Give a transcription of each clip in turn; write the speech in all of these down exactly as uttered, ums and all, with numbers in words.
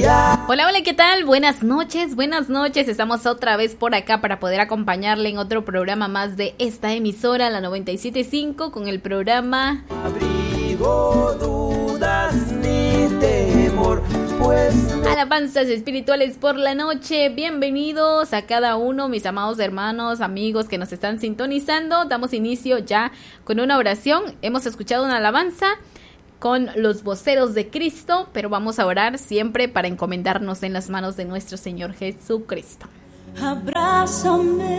Hola, hola, ¿qué tal? Buenas noches, buenas noches. Estamos otra vez por acá para poder acompañarle en otro programa más de esta emisora, la noventa y siete punto cinco, con el programa Abrigo dudas ni temor, pues Alabanzas Espirituales por la Noche. Bienvenidos a cada uno, mis amados hermanos, amigos que nos están sintonizando. Damos inicio ya con una oración. Hemos escuchado una alabanza con los voceros de Cristo, pero vamos a orar siempre para encomendarnos en las manos de nuestro Señor Jesucristo. Abrázame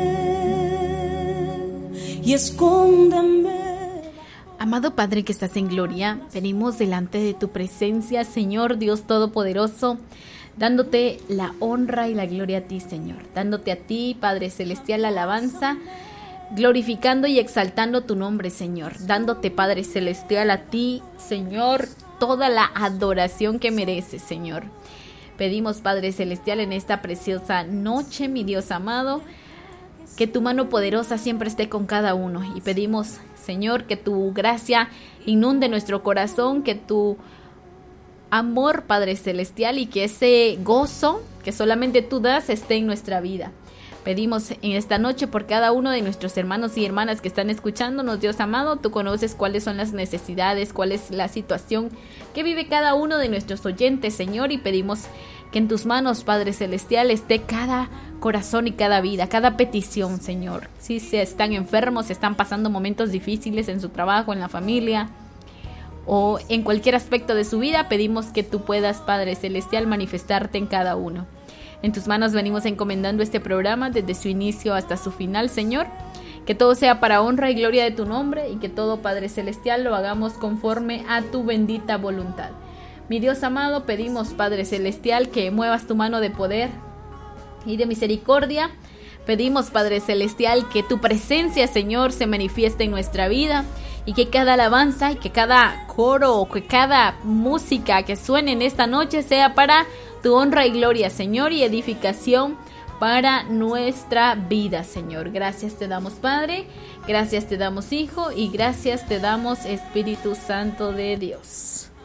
y escóndeme. Amado Padre que estás en gloria, venimos delante de tu presencia, Señor Dios Todopoderoso, dándote la honra y la gloria a ti, Señor, dándote a ti, Padre Celestial, la alabanza, glorificando y exaltando tu nombre, Señor, dándote, Padre Celestial, a ti, Señor, toda la adoración que mereces, Señor. Pedimos, Padre Celestial, en esta preciosa noche, mi Dios amado, que tu mano poderosa siempre esté con cada uno. Y pedimos, Señor, que tu gracia inunde nuestro corazón, que tu amor, Padre Celestial, y que ese gozo que solamente tú das esté en nuestra vida. Pedimos en esta noche por cada uno de nuestros hermanos y hermanas que están escuchándonos, Dios amado. Tú conoces cuáles son las necesidades, cuál es la situación que vive cada uno de nuestros oyentes, Señor, y pedimos que en tus manos, Padre Celestial, esté cada corazón y cada vida, cada petición, Señor. Si se están enfermos, si están pasando momentos difíciles en su trabajo, en la familia o en cualquier aspecto de su vida, pedimos que tú puedas, Padre Celestial, manifestarte en cada uno. En tus manos venimos encomendando este programa desde su inicio hasta su final, Señor. Que todo sea para honra y gloria de tu nombre y que todo, Padre Celestial, lo hagamos conforme a tu bendita voluntad. Mi Dios amado, pedimos, Padre Celestial, que muevas tu mano de poder y de misericordia. Pedimos, Padre Celestial, que tu presencia, Señor, se manifieste en nuestra vida y que cada alabanza y que cada coro o que cada música que suene en esta noche sea para tu honra y gloria, Señor, y edificación para nuestra vida, Señor. Gracias te damos, Padre, gracias te damos, Hijo, y gracias te damos, Espíritu Santo de Dios.